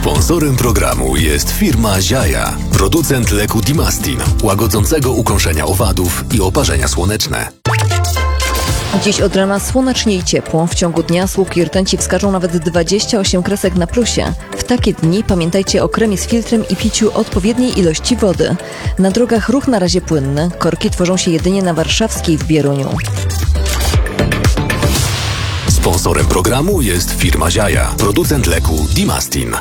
Sponsorem programu jest firma Ziaja, producent leku Dimastin, łagodzącego ukąszenia owadów i oparzenia słoneczne. Dziś od rana słonecznie i ciepło. W ciągu dnia słupki rtęci wskażą nawet 28 kresek na plusie. W takie dni pamiętajcie o kremie z filtrem i piciu odpowiedniej ilości wody. Na drogach ruch na razie płynny. Korki tworzą się jedynie na Warszawskiej w Bieruniu. Sponsorem programu jest firma Ziaja, producent leku Dimastin.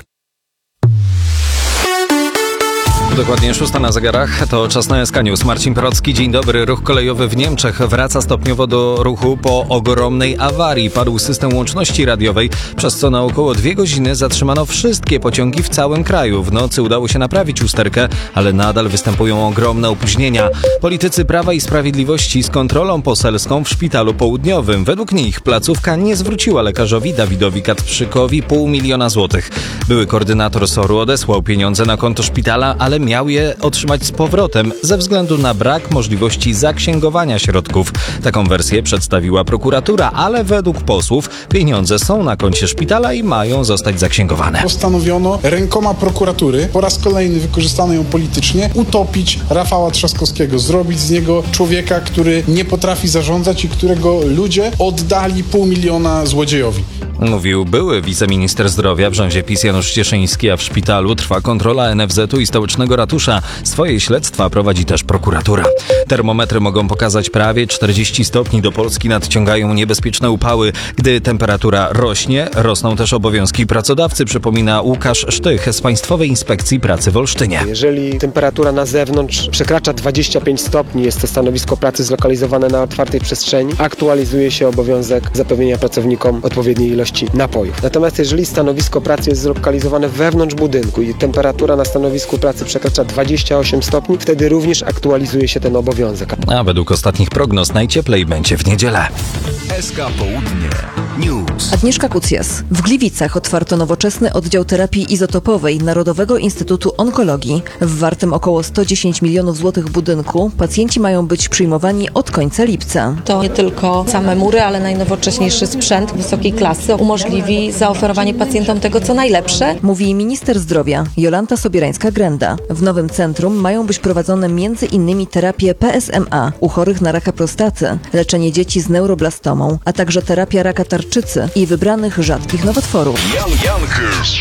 Dokładnie 6 na zegarach, to czas na SK News. Marcin Procki, dzień dobry. Ruch kolejowy w Niemczech wraca stopniowo do ruchu po ogromnej awarii. Padł system łączności radiowej, przez co na około 2 godziny zatrzymano wszystkie pociągi w całym kraju. W nocy udało się naprawić usterkę, ale nadal występują ogromne opóźnienia. Politycy Prawa i Sprawiedliwości z kontrolą poselską w Szpitalu Południowym. Według nich placówka nie zwróciła lekarzowi Dawidowi Kacprzykowi 500 000 złotych. Były koordynator SOR-u odesłał pieniądze na konto szpitala, ale miał je otrzymać z powrotem ze względu na brak możliwości zaksięgowania środków. Taką wersję przedstawiła prokuratura, ale według posłów pieniądze są na koncie szpitala i mają zostać zaksięgowane. Postanowiono rękoma prokuratury, po raz kolejny wykorzystano ją politycznie, utopić Rafała Trzaskowskiego, zrobić z niego człowieka, który nie potrafi zarządzać i którego ludzie oddali 500 000 złodziejowi. Mówił były wiceminister zdrowia w rządzie PiS Janusz Cieszyński, a w szpitalu trwa kontrola NFZ-u i stołecznego ratusza. Swoje śledztwa prowadzi też prokuratura. Termometry mogą pokazać prawie 40 stopni. Do Polski nadciągają niebezpieczne upały. Gdy temperatura rośnie, rosną też obowiązki pracodawcy, przypomina Łukasz Sztych z Państwowej Inspekcji Pracy w Olsztynie. Jeżeli temperatura na zewnątrz przekracza 25 stopni, jest to stanowisko pracy zlokalizowane na otwartej przestrzeni, aktualizuje się obowiązek zapewnienia pracownikom odpowiedniej ilości napojów. Natomiast jeżeli stanowisko pracy jest zlokalizowane wewnątrz budynku i temperatura na stanowisku pracy przekracza 28 stopni, wtedy również aktualizuje się ten obowiązek. A według ostatnich prognoz najcieplej będzie w niedzielę. SK Południe News. Agnieszka Kucjas. W Gliwicach otwarto nowoczesny oddział terapii izotopowej Narodowego Instytutu Onkologii. W wartym około 110 milionów złotych budynku pacjenci mają być przyjmowani od końca lipca. To nie tylko same mury, ale najnowocześniejszy sprzęt wysokiej klasy umożliwi zaoferowanie pacjentom tego, co najlepsze. Mówi minister zdrowia Jolanta Sobierańska-Grenda. W nowym centrum mają być prowadzone m.in. terapie PSMA u chorych na raka prostaty, leczenie dzieci z neuroblastomą, a także terapia raka tarczycy i wybranych rzadkich nowotworów. Jan Jankers,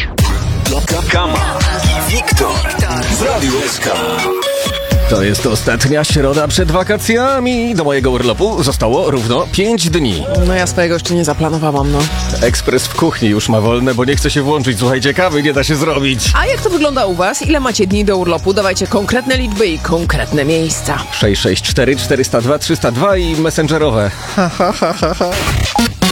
Kama i Wiktor z Radiu SK. To jest ostatnia środa przed wakacjami. Do mojego urlopu zostało równo 5 dni. No ja swojego jeszcze nie zaplanowałam, no. Ekspres w kuchni już ma wolne, bo nie chce się włączyć. Słuchajcie, kawy nie da się zrobić. A jak to wygląda u was? Ile macie dni do urlopu? Dawajcie konkretne liczby i konkretne miejsca. 664 402 302 i messengerowe. Ha, ha, ha, ha.